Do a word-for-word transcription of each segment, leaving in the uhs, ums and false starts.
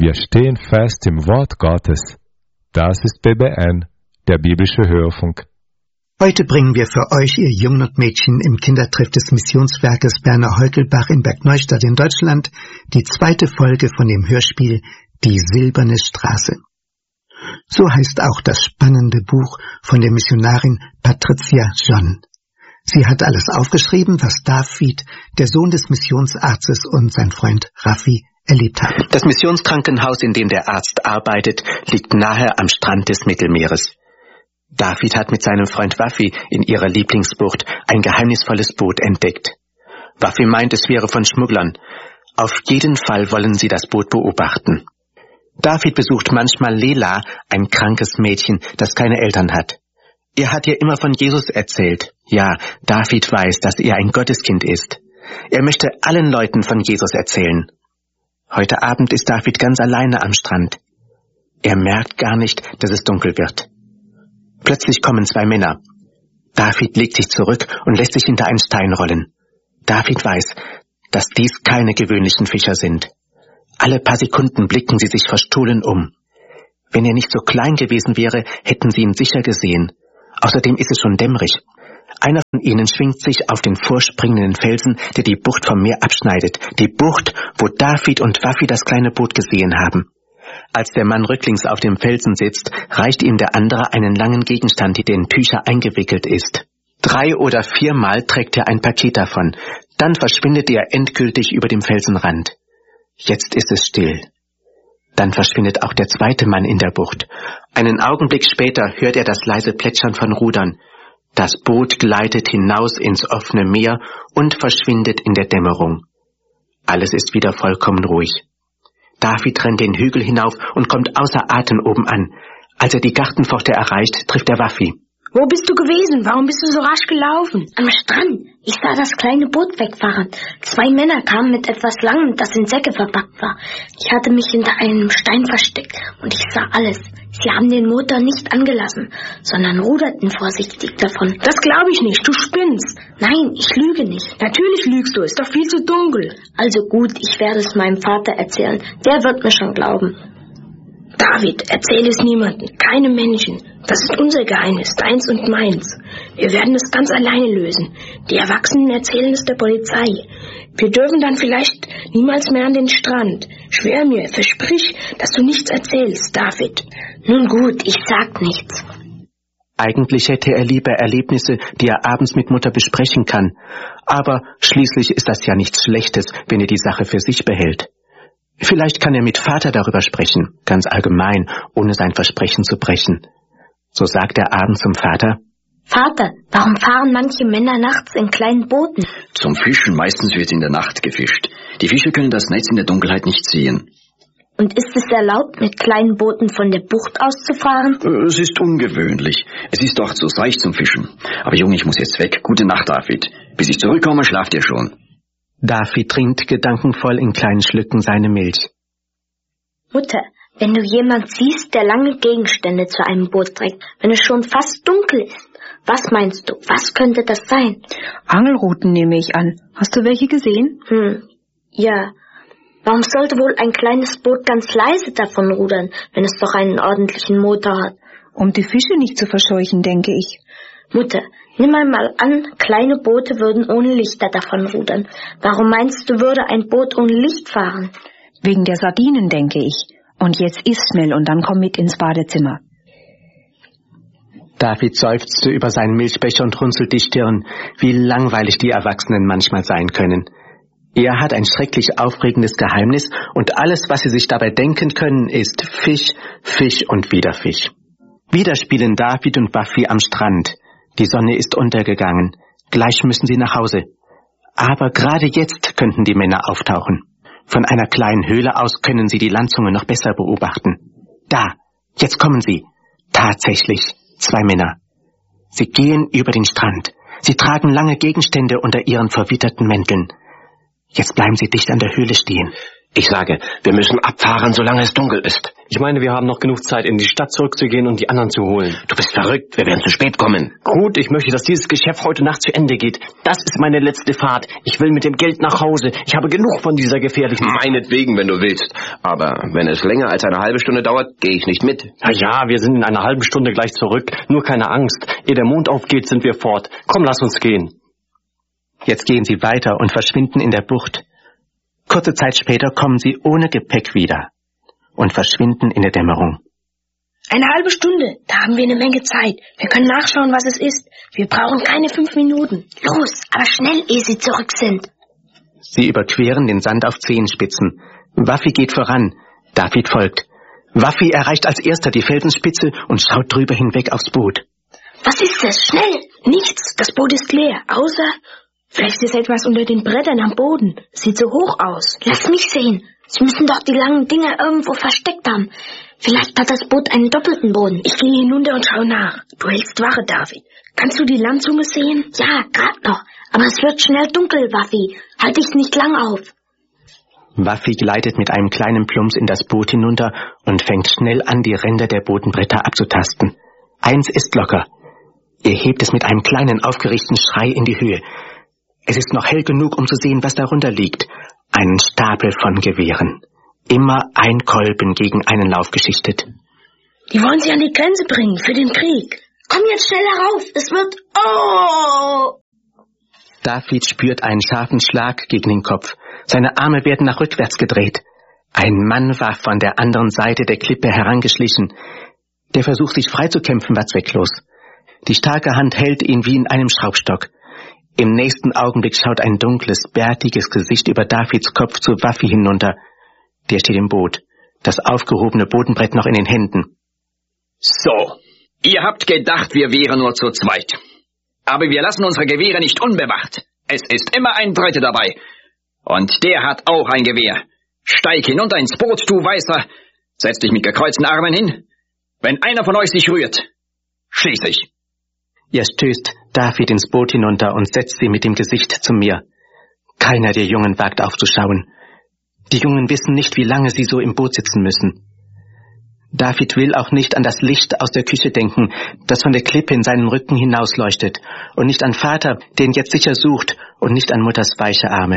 Wir stehen fest im Wort Gottes. Das ist B B N, der biblische Hörfunk. Heute bringen wir für euch, ihr Jungen und Mädchen im Kindertreff des Missionswerkes Berner Heukelbach in Bergneustadt in Deutschland, die zweite Folge von dem Hörspiel Die silberne Straße. So heißt auch das spannende Buch von der Missionarin Patricia John. Sie hat alles aufgeschrieben, was David, der Sohn des Missionsarztes, und sein Freund Raffi erlebt haben. Das Missionskrankenhaus, in dem der Arzt arbeitet, liegt nahe am Strand des Mittelmeeres. David hat mit seinem Freund Waffi in ihrer Lieblingsbucht ein geheimnisvolles Boot entdeckt. Waffi meint, es wäre von Schmugglern. Auf jeden Fall wollen sie das Boot beobachten. David besucht manchmal Lela, ein krankes Mädchen, das keine Eltern hat. Er hat ihr immer von Jesus erzählt. Ja, David weiß, dass er ein Gotteskind ist. Er möchte allen Leuten von Jesus erzählen. Heute Abend ist David ganz alleine am Strand. Er merkt gar nicht, dass es dunkel wird. Plötzlich kommen zwei Männer. David legt sich zurück und lässt sich hinter einen Stein rollen. David weiß, dass dies keine gewöhnlichen Fischer sind. Alle paar Sekunden blicken sie sich verstohlen um. Wenn er nicht so klein gewesen wäre, hätten sie ihn sicher gesehen. Außerdem ist es schon dämmerig. Einer von ihnen schwingt sich auf den vorspringenden Felsen, der die Bucht vom Meer abschneidet. Die Bucht, wo David und Waffi das kleine Boot gesehen haben. Als der Mann rücklings auf dem Felsen sitzt, reicht ihm der andere einen langen Gegenstand, der in Tücher eingewickelt ist. Drei oder viermal trägt er ein Paket davon. Dann verschwindet er endgültig über dem Felsenrand. Jetzt ist es still. Dann verschwindet auch der zweite Mann in der Bucht. Einen Augenblick später hört er das leise Plätschern von Rudern. Das Boot gleitet hinaus ins offene Meer und verschwindet in der Dämmerung. Alles ist wieder vollkommen ruhig. David rennt den Hügel hinauf und kommt außer Atem oben an. Als er die Gartenpforte erreicht, trifft er Waffi. Wo bist du gewesen? Warum bist du so rasch gelaufen? Am Strand. Ich sah das kleine Boot wegfahren. Zwei Männer kamen mit etwas Langem, das in Säcke verpackt war. Ich hatte mich hinter einem Stein versteckt und ich sah alles. Sie haben den Motor nicht angelassen, sondern ruderten vorsichtig davon. Das glaube ich nicht, du spinnst. Nein, ich lüge nicht. Natürlich lügst du, ist doch viel zu dunkel. Also gut, ich werde es meinem Vater erzählen. Der wird mir schon glauben. David, erzähl es niemandem, keine Menschen. Das ist unser Geheimnis, deins und meins. Wir werden es ganz alleine lösen. Die Erwachsenen erzählen es der Polizei. Wir dürfen dann vielleicht niemals mehr an den Strand. Schwör mir, versprich, dass du nichts erzählst, David. Nun gut, ich sag nichts. Eigentlich hätte er lieber Erlebnisse, die er abends mit Mutter besprechen kann. Aber schließlich ist das ja nichts Schlechtes, wenn er die Sache für sich behält. Vielleicht kann er mit Vater darüber sprechen, ganz allgemein, ohne sein Versprechen zu brechen. So sagt er abends zum Vater: Vater, warum fahren manche Männer nachts in kleinen Booten? Zum Fischen, meistens wird in der Nacht gefischt. Die Fischer können das Netz in der Dunkelheit nicht sehen. Und ist es erlaubt, mit kleinen Booten von der Bucht aus zu fahren? Es ist ungewöhnlich. Es ist doch zu seicht zum Fischen. Aber Junge, ich muss jetzt weg. Gute Nacht, David. Bis ich zurückkomme, schlaft ihr schon. David trinkt gedankenvoll in kleinen Schlücken seine Milch. Mutter, wenn du jemand siehst, der lange Gegenstände zu einem Boot trägt, wenn es schon fast dunkel ist, was meinst du, was könnte das sein? Angelruten nehme ich an. Hast du welche gesehen? Hm, ja. Warum sollte wohl ein kleines Boot ganz leise davon rudern, wenn es doch einen ordentlichen Motor hat? Um die Fische nicht zu verscheuchen, denke ich. Mutter, nimm einmal an, kleine Boote würden ohne Lichter davon rudern. Warum meinst du, würde ein Boot ohne Licht fahren? Wegen der Sardinen, denke ich. Und jetzt iss schnell und dann komm mit ins Badezimmer. David seufzte über seinen Milchbecher und runzelt die Stirn, wie langweilig die Erwachsenen manchmal sein können. Er hat ein schrecklich aufregendes Geheimnis und alles, was sie sich dabei denken können, ist Fisch, Fisch und wieder Fisch. Wieder spielen David und Waffi am Strand. Die Sonne ist untergegangen. Gleich müssen sie nach Hause. Aber gerade jetzt könnten die Männer auftauchen. Von einer kleinen Höhle aus können sie die Landzunge noch besser beobachten. Da, jetzt kommen sie. Tatsächlich, zwei Männer. Sie gehen über den Strand. Sie tragen lange Gegenstände unter ihren verwitterten Mänteln. Jetzt bleiben sie dicht an der Höhle stehen. Ich sage, wir müssen abfahren, solange es dunkel ist. Ich meine, wir haben noch genug Zeit, in die Stadt zurückzugehen und die anderen zu holen. Du bist verrückt, wir werden zu spät kommen. Gut, ich möchte, dass dieses Geschäft heute Nacht zu Ende geht. Das ist meine letzte Fahrt. Ich will mit dem Geld nach Hause. Ich habe genug von dieser gefährlichen... Meinetwegen, wenn du willst. Aber wenn es länger als eine halbe Stunde dauert, gehe ich nicht mit. Na ja, wir sind in einer halben Stunde gleich zurück. Nur keine Angst. Ehe der Mond aufgeht, sind wir fort. Komm, lass uns gehen. Jetzt gehen sie weiter und verschwinden in der Bucht. Kurze Zeit später kommen sie ohne Gepäck wieder und verschwinden in der Dämmerung. Eine halbe Stunde, da haben wir eine Menge Zeit. Wir können nachschauen, was es ist. Wir brauchen keine fünf Minuten. Los, aber schnell, ehe sie zurück sind. Sie überqueren den Sand auf Zehenspitzen. Waffi geht voran, David folgt. Waffi erreicht als erster die Felsenspitze und schaut drüber hinweg aufs Boot. Was ist das? Schnell! Nichts, das Boot ist leer, außer... Vielleicht ist etwas unter den Brettern am Boden. Sieht so hoch aus. Lass mich sehen. Sie müssen doch die langen Dinger irgendwo versteckt haben. Vielleicht hat das Boot einen doppelten Boden. Ich gehe hinunter und schau nach. Du hältst Wache, David. Kannst du die Landzunge sehen? Ja, grad noch. Aber es wird schnell dunkel, Waffi. Halt dich nicht lang auf. Waffi gleitet mit einem kleinen Plumps in das Boot hinunter und fängt schnell an, die Ränder der Bodenbretter abzutasten. Eins ist locker. Er hebt es mit einem kleinen, aufgeregten Schrei in die Höhe. Es ist noch hell genug, um zu sehen, was darunter liegt. Ein Stapel von Gewehren. Immer ein Kolben gegen einen Lauf geschichtet. Die wollen sie an die Grenze bringen, für den Krieg. Komm jetzt schnell herauf, es wird... Oh! David spürt einen scharfen Schlag gegen den Kopf. Seine Arme werden nach rückwärts gedreht. Ein Mann war von der anderen Seite der Klippe herangeschlichen. Der Versuch, sich freizukämpfen, war zwecklos. Die starke Hand hält ihn wie in einem Schraubstock. Im nächsten Augenblick schaut ein dunkles, bärtiges Gesicht über Davids Kopf zu Waffi hinunter. Der steht im Boot, das aufgehobene Bodenbrett noch in den Händen. So, ihr habt gedacht, wir wären nur zu zweit. Aber wir lassen unsere Gewehre nicht unbewacht. Es ist immer ein Dritter dabei. Und der hat auch ein Gewehr. Steig hinunter ins Boot, du Weißer. Setz dich mit gekreuzten Armen hin. Wenn einer von euch sich rührt, schließe ich. Er stößt David ins Boot hinunter und setzt sie mit dem Gesicht zum Meer. Keiner der Jungen wagt aufzuschauen. Die Jungen wissen nicht, wie lange sie so im Boot sitzen müssen. David will auch nicht an das Licht aus der Küche denken, das von der Klippe in seinen Rücken hinausleuchtet, und nicht an Vater, den jetzt sicher sucht, und nicht an Mutters weiche Arme.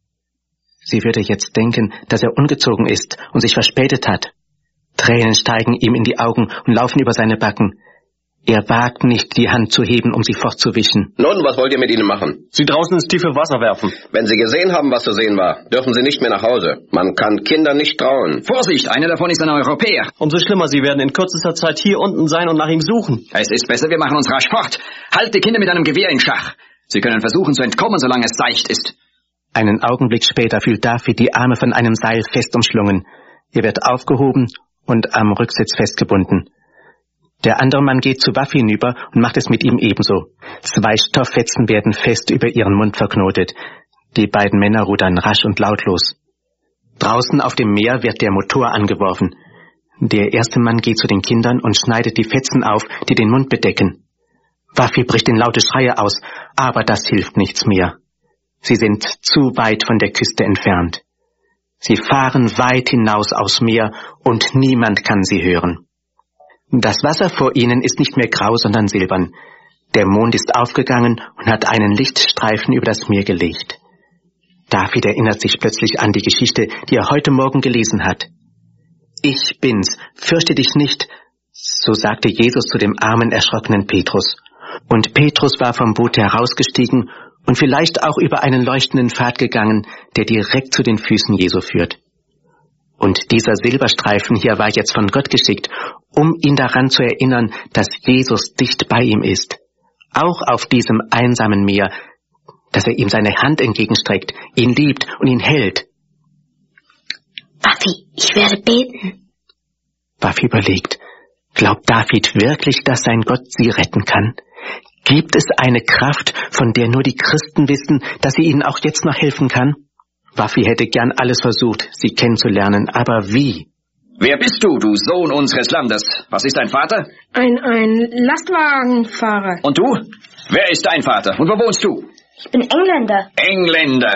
Sie würde jetzt denken, dass er ungezogen ist und sich verspätet hat. Tränen steigen ihm in die Augen und laufen über seine Backen. Er wagt nicht, die Hand zu heben, um sie fortzuwischen. Nun, was wollt ihr mit ihnen machen? Sie draußen ins tiefe Wasser werfen. Wenn sie gesehen haben, was zu sehen war, dürfen sie nicht mehr nach Hause. Man kann Kindern nicht trauen. Vorsicht, einer davon ist ein Europäer. Umso schlimmer, sie werden in kürzester Zeit hier unten sein und nach ihm suchen. Es ist besser, wir machen uns rasch fort. Halt die Kinder mit einem Gewehr in Schach. Sie können versuchen zu entkommen, solange es seicht ist. Einen Augenblick später fühlt David die Arme von einem Seil fest umschlungen. Er wird aufgehoben und am Rücksitz festgebunden. Der andere Mann geht zu Waffi hinüber und macht es mit ihm ebenso. Zwei Stofffetzen werden fest über ihren Mund verknotet. Die beiden Männer rudern rasch und lautlos. Draußen auf dem Meer wird der Motor angeworfen. Der erste Mann geht zu den Kindern und schneidet die Fetzen auf, die den Mund bedecken. Waffi bricht in laute Schreie aus, aber das hilft nichts mehr. Sie sind zu weit von der Küste entfernt. Sie fahren weit hinaus aufs Meer und niemand kann sie hören. Das Wasser vor ihnen ist nicht mehr grau, sondern silbern. Der Mond ist aufgegangen und hat einen Lichtstreifen über das Meer gelegt. David erinnert sich plötzlich an die Geschichte, die er heute Morgen gelesen hat. Ich bin's, fürchte dich nicht, so sagte Jesus zu dem armen, erschrockenen Petrus. Und Petrus war vom Boot herausgestiegen und vielleicht auch über einen leuchtenden Pfad gegangen, der direkt zu den Füßen Jesu führt. Und dieser Silberstreifen hier war jetzt von Gott geschickt, um ihn daran zu erinnern, dass Jesus dicht bei ihm ist. Auch auf diesem einsamen Meer, dass er ihm seine Hand entgegenstreckt, ihn liebt und ihn hält. Waffi, ich werde beten. Waffi überlegt, glaubt David wirklich, dass sein Gott sie retten kann? Gibt es eine Kraft, von der nur die Christen wissen, dass sie ihnen auch jetzt noch helfen kann? Waffi hätte gern alles versucht, sie kennenzulernen, aber wie? Wer bist du, du Sohn unseres Landes? Was ist dein Vater? Ein, ein Lastwagenfahrer. Und du? Wer ist dein Vater? Und wo wohnst du? Ich bin Engländer. Engländer.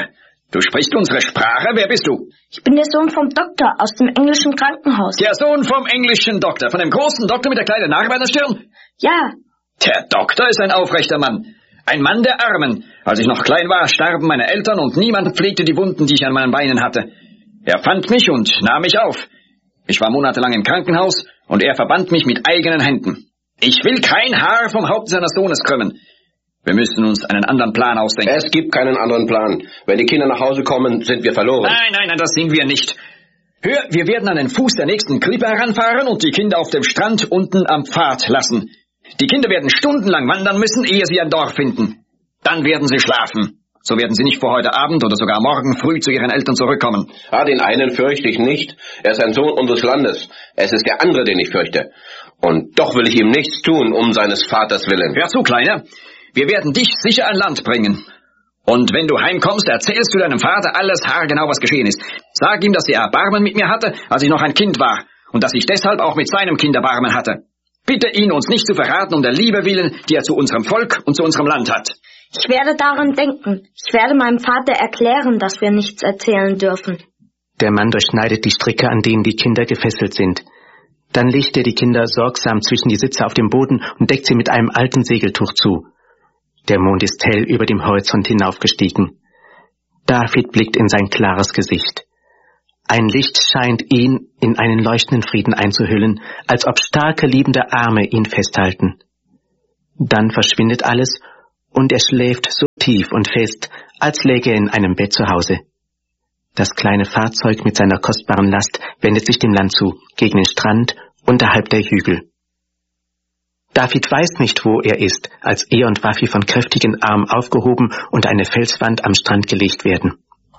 Du sprichst unsere Sprache? Wer bist du? Ich bin der Sohn vom Doktor aus dem englischen Krankenhaus. Der Sohn vom englischen Doktor, von dem großen Doktor mit der kleinen Narbe an der Stirn? Ja. Der Doktor ist ein aufrechter Mann. Ein Mann der Armen. Als ich noch klein war, starben meine Eltern und niemand pflegte die Wunden, die ich an meinen Beinen hatte. Er fand mich und nahm mich auf. Ich war monatelang im Krankenhaus und er verband mich mit eigenen Händen. Ich will kein Haar vom Haupt seines Sohnes krümmen. Wir müssen uns einen anderen Plan ausdenken. Es gibt keinen anderen Plan. Wenn die Kinder nach Hause kommen, sind wir verloren. Nein, nein, nein, das sind wir nicht. Hör, wir werden an den Fuß der nächsten Klippe heranfahren und die Kinder auf dem Strand unten am Pfad lassen. Die Kinder werden stundenlang wandern müssen, ehe sie ein Dorf finden. Dann werden sie schlafen. So werden sie nicht vor heute Abend oder sogar morgen früh zu ihren Eltern zurückkommen. Ah, den einen fürchte ich nicht. Er ist ein Sohn unseres Landes. Es ist der andere, den ich fürchte. Und doch will ich ihm nichts tun, um seines Vaters willen. Hör zu, Kleiner. Wir werden dich sicher an Land bringen. Und wenn du heimkommst, erzählst du deinem Vater alles haargenau, was geschehen ist. Sag ihm, dass er Erbarmen mit mir hatte, als ich noch ein Kind war, und dass ich deshalb auch mit seinem Kind Erbarmen hatte. Bitte ihn, uns nicht zu verraten, um der Liebe willen, die er zu unserem Volk und zu unserem Land hat. Ich werde daran denken. Ich werde meinem Vater erklären, dass wir nichts erzählen dürfen. Der Mann durchschneidet die Stricke, an denen die Kinder gefesselt sind. Dann legt er die Kinder sorgsam zwischen die Sitze auf dem Boden und deckt sie mit einem alten Segeltuch zu. Der Mond ist hell über dem Horizont hinaufgestiegen. David blickt in sein klares Gesicht. Ein Licht scheint ihn in einen leuchtenden Frieden einzuhüllen, als ob starke, liebende Arme ihn festhalten. Dann verschwindet alles und er schläft so tief und fest, als läge er in einem Bett zu Hause. Das kleine Fahrzeug mit seiner kostbaren Last wendet sich dem Land zu, gegen den Strand unterhalb der Hügel. David weiß nicht, wo er ist, als er und Waffi von kräftigen Armen aufgehoben und eine Felswand am Strand gelegt werden.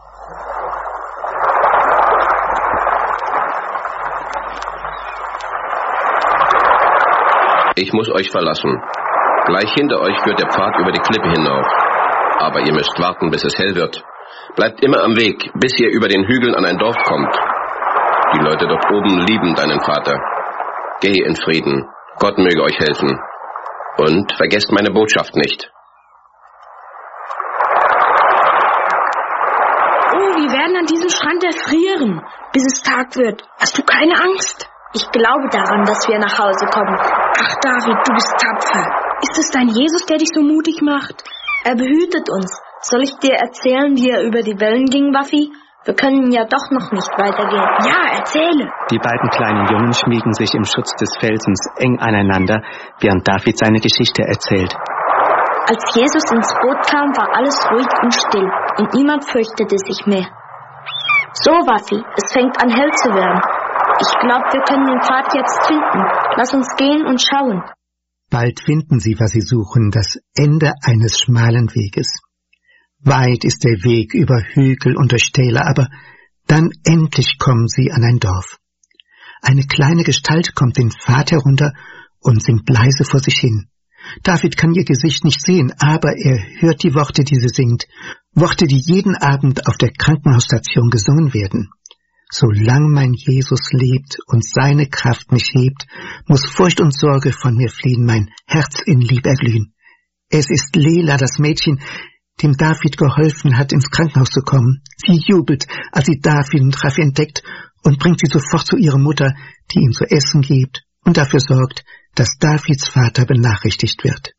Ich muss euch verlassen. Gleich hinter euch führt der Pfad über die Klippe hinauf. Aber ihr müsst warten, bis es hell wird. Bleibt immer am Weg, bis ihr über den Hügeln an ein Dorf kommt. Die Leute dort oben lieben deinen Vater. Geh in Frieden. Gott möge euch helfen. Und vergesst meine Botschaft nicht. Oh, wir werden an diesem Strand erfrieren, bis es Tag wird. Hast du keine Angst? Ich glaube daran, dass wir nach Hause kommen. Ach, David, du bist tapfer. Ist es dein Jesus, der dich so mutig macht? Er behütet uns. Soll ich dir erzählen, wie er über die Wellen ging, Waffi? Wir können ja doch noch nicht weitergehen. Ja, erzähle. Die beiden kleinen Jungen schmiegen sich im Schutz des Felsens eng aneinander, während David seine Geschichte erzählt. Als Jesus ins Boot kam, war alles ruhig und still und niemand fürchtete sich mehr. So, Waffi, es fängt an hell zu werden. Ich glaube, wir können den Pfad jetzt finden. Lass uns gehen und schauen. Bald finden sie, was sie suchen, das Ende eines schmalen Weges. Weit ist der Weg über Hügel und durch Täler, aber dann endlich kommen sie an ein Dorf. Eine kleine Gestalt kommt den Pfad herunter und singt leise vor sich hin. David kann ihr Gesicht nicht sehen, aber er hört die Worte, die sie singt, Worte, die jeden Abend auf der Krankenhausstation gesungen werden. Solang mein Jesus lebt und seine Kraft mich hebt, muss Furcht und Sorge von mir fliehen, mein Herz in Lieb erglühen. Es ist Lela, das Mädchen, dem David geholfen hat, ins Krankenhaus zu kommen. Sie jubelt, als sie David und Raffi entdeckt und bringt sie sofort zu ihrer Mutter, die ihm zu essen gibt und dafür sorgt, dass Davids Vater benachrichtigt wird.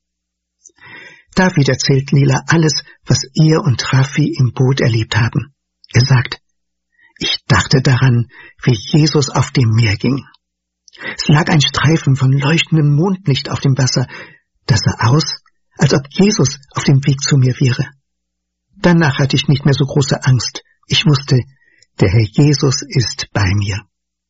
David erzählt Lela alles, was er und Raffi im Boot erlebt haben. Er sagt, ich dachte daran, wie Jesus auf dem Meer ging. Es lag ein Streifen von leuchtendem Mondlicht auf dem Wasser, das sah aus, als ob Jesus auf dem Weg zu mir wäre. Danach hatte ich nicht mehr so große Angst. Ich wusste, der Herr Jesus ist bei mir.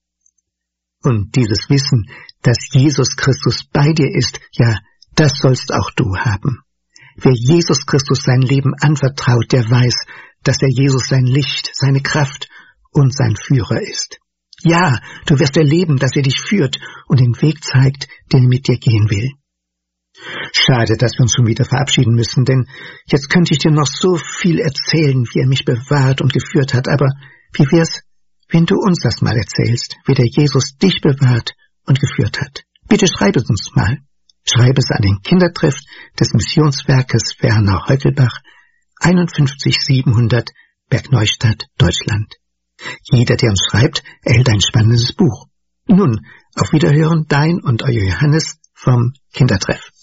Und dieses Wissen, dass Jesus Christus bei dir ist, ja, das sollst auch du haben. Wer Jesus Christus sein Leben anvertraut, der weiß, dass der Jesus sein Licht, seine Kraft und sein Führer ist. Ja, du wirst erleben, dass er dich führt und den Weg zeigt, den er mit dir gehen will. Schade, dass wir uns schon wieder verabschieden müssen, denn jetzt könnte ich dir noch so viel erzählen, wie er mich bewahrt und geführt hat, aber wie wär's, wenn du uns das mal erzählst, wie der Jesus dich bewahrt und geführt hat? Bitte schreib es uns mal. Schreib es an den Kindertreff des Missionswerkes Werner Heukelbach, einundfünfzig siebenhundert Bergneustadt, Deutschland. Jeder, der uns schreibt, erhält ein spannendes Buch. Nun, auf Wiederhören, dein und euer Johannes vom Kindertreff.